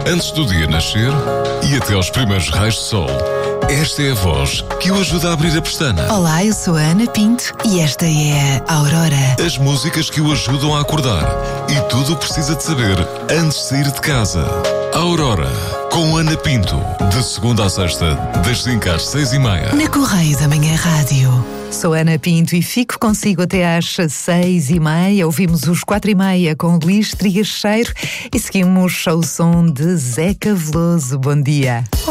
Antes do dia nascer e até aos primeiros raios de sol, esta é a voz que o ajuda a abrir a pestana. Olá, eu sou a Ana Pinto e esta é a Aurora. As músicas que o ajudam a acordar e tudo o que precisa de saber antes de sair de casa. Aurora, com Ana Pinto, de segunda à sexta, das 5 às 6h30. Na Correio da Manhã Rádio. Sou Ana Pinto e fico consigo até às 6h30. Ouvimos os 4h30 com Luís Trigacheiro e seguimos ao som de Zeca Veloso. Bom dia.